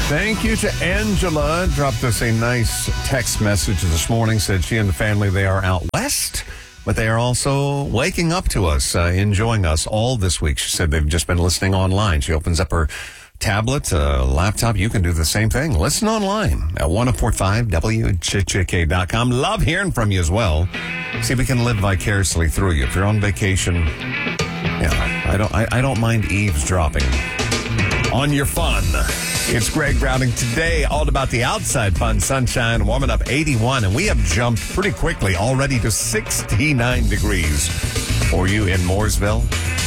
Thank you to Angela. Dropped us a nice text message this morning. Said she and the family, they are out west, but they are also waking up to us, enjoying us all this week. She said they've just been listening online. She opens up her tablet, laptop. You can do the same thing. Listen online at 1045wchk.com. Love hearing from you as well. See if we can live vicariously through you. If you're on vacation, I don't mind eavesdropping on your fun. It's Greg Browning today, all about the outside fun, sunshine, warming up 81, and we have jumped pretty quickly already to 69 degrees for you in Mooresville.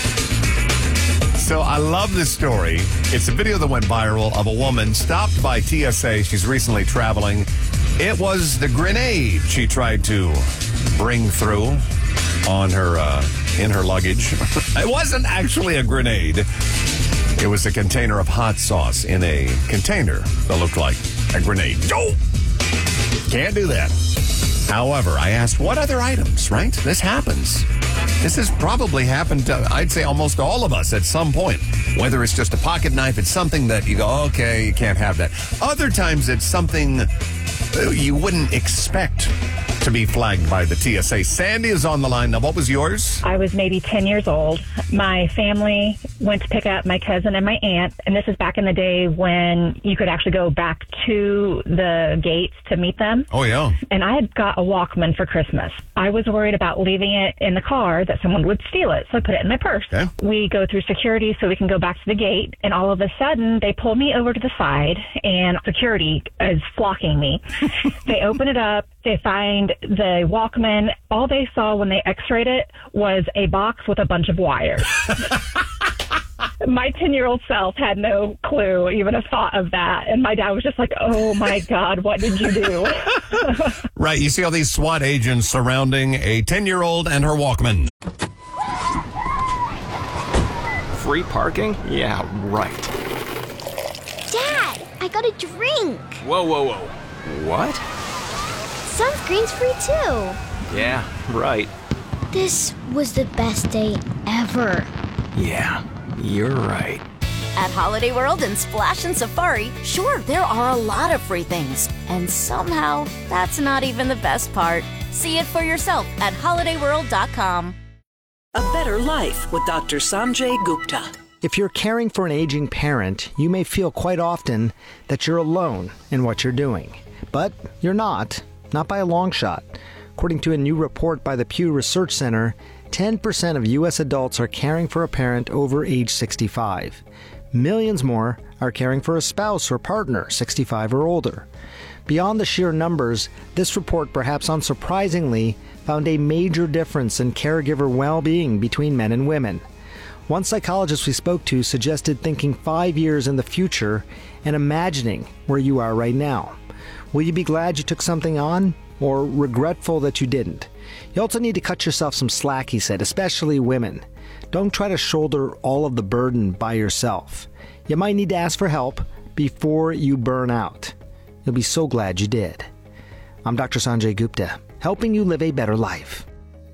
So I love this story. It's a video that went viral of a woman stopped by TSA. She's recently traveling. It was the grenade she tried to bring through on her in her luggage. It wasn't actually a grenade. It was a container of hot sauce in a container that looked like a grenade. Oh! Can't do that. However, I asked, what other items, right? This happens. This has probably happened to, I'd say, almost all of us at some point. Whether it's just a pocket knife, it's something that you go, okay, you can't have that. Other times it's something you wouldn't expect to be flagged by the TSA. Sandy is on the line. Now, what was yours? I was maybe 10 years old. My family went to pick up my cousin and my aunt, and this is back in the day when you could actually go back to the gates to meet them. Oh, yeah. And I had got a Walkman for Christmas. I was worried about leaving it in the car that someone would steal it, so I put it in my purse. Okay. We go through security so we can go back to the gate, and all of a sudden, they pull me over to the side, and security is flocking me. They open it up. They find the Walkman. All they saw when they x-rayed it was a box with a bunch of wires. My 10-year-old self had no clue, even a thought of that. And my dad was just like, oh, my God, what did you do? Right. You see all these SWAT agents surrounding a 10-year-old and her Walkman. Free parking? Yeah, right. Dad, I got a drink. Whoa. What? Sunscreen's free too. Yeah, right. This was the best day ever. Yeah, you're right. At Holiday World and Splash and Safari, sure, there are a lot of free things. And somehow, that's not even the best part. See it for yourself at holidayworld.com. A Better Life with Dr. Sanjay Gupta. If you're caring for an aging parent, you may feel quite often that you're alone in what you're doing. But you're not by a long shot. According to a new report by the Pew Research Center, 10% of U.S. adults are caring for a parent over age 65. Millions more are caring for a spouse or partner 65 or older. Beyond the sheer numbers, this report, perhaps unsurprisingly, found a major difference in caregiver well-being between men and women. One psychologist we spoke to suggested thinking 5 years in the future and imagining where you are right now. Will you be glad you took something on, or regretful that you didn't? You also need to cut yourself some slack, he said, especially women. Don't try to shoulder all of the burden by yourself. You might need to ask for help before you burn out. You'll be so glad you did. I'm Dr. Sanjay Gupta, helping you live a better life.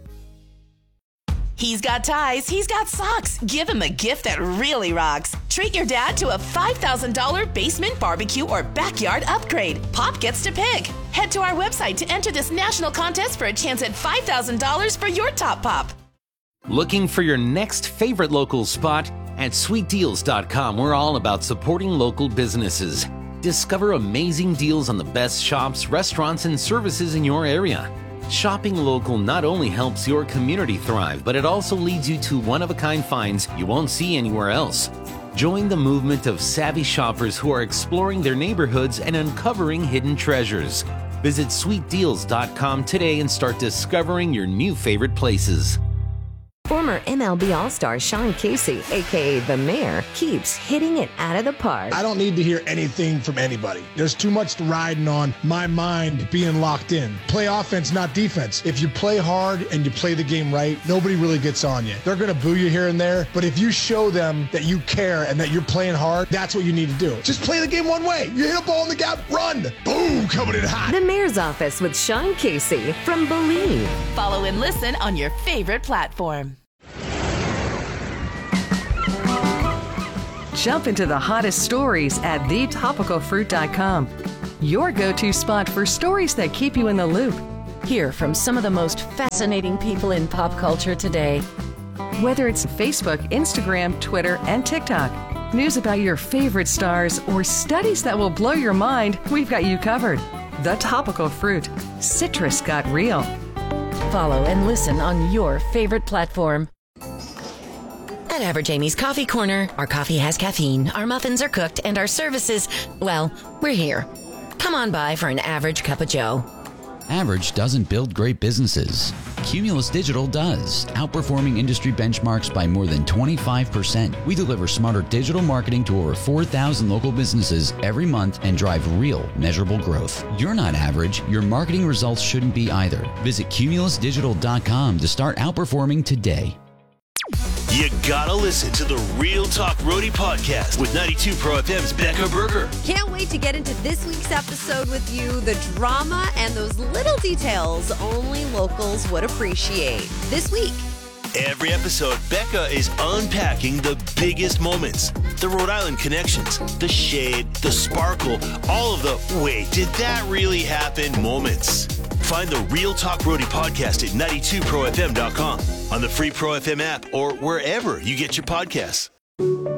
He's got ties, he's got socks. Give him a gift that really rocks. Treat your dad to a $5,000 basement barbecue or backyard upgrade. Pop gets to pick. Head to our website to enter this national contest for a chance at $5,000 for your top pop. Looking for your next favorite local spot? At sweetdeals.com, we're all about supporting local businesses. Discover amazing deals on the best shops, restaurants, and services in your area. Shopping local not only helps your community thrive, but it also leads you to one-of-a-kind finds you won't see anywhere else. Join the movement of savvy shoppers who are exploring their neighborhoods and uncovering hidden treasures. Visit sweetdeals.com today and start discovering your new favorite places. Former MLB All-Star Sean Casey, a.k.a. The Mayor, keeps hitting it out of the park. I don't need to hear anything from anybody. There's too much riding on my mind being locked in. Play offense, not defense. If you play hard and you play the game right, nobody really gets on you. They're going to boo you here and there, but if you show them that you care and that you're playing hard, that's what you need to do. Just play the game one way. You hit a ball in the gap, run. Boom, coming in hot. The Mayor's Office with Sean Casey from Believe. Follow and listen on your favorite platform. Jump into the hottest stories at thetopicalfruit.com. Your go-to spot for stories that keep you in the loop. Hear from some of the most fascinating people in pop culture today. Whether it's Facebook, Instagram, Twitter, and TikTok, news about your favorite stars, or studies that will blow your mind, we've got you covered. The Topical Fruit. Citrus got real. Follow and listen on your favorite platform. At Average Amy's Coffee Corner, our coffee has caffeine, our muffins are cooked, and our services, well, we're here. Come on by for an average cup of joe. Average doesn't build great businesses. Cumulus Digital does, outperforming industry benchmarks by more than 25%. We deliver smarter digital marketing to over 4,000 local businesses every month and drive real, measurable growth. You're not average. Your marketing results shouldn't be either. Visit cumulusdigital.com to start outperforming today. You gotta listen to the Real Talk Roadie podcast with 92 Pro FM's Becca Berger. Can't wait to get into this week's episode with you. The drama and those little details only locals would appreciate. This week. Every episode, Becca is unpacking the biggest moments. The Rhode Island connections, the shade, the sparkle, all of the wait, did that really happen moments. Find the Real Talk Roadie podcast at 92profm.com, on the free Pro FM app, or wherever you get your podcasts.